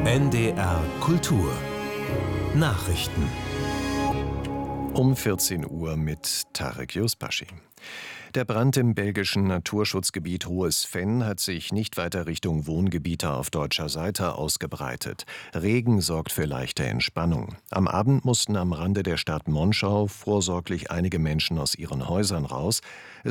NDR Kultur Nachrichten Um 14 Uhr mit Tarek Yusbashi. Der Brand im belgischen Naturschutzgebiet Hohes Venn hat sich nicht weiter Richtung Wohngebiete auf deutscher Seite ausgebreitet. Regen sorgt für leichte Entspannung. Am Abend mussten am Rande der Stadt Monschau vorsorglich einige Menschen aus ihren Häusern raus.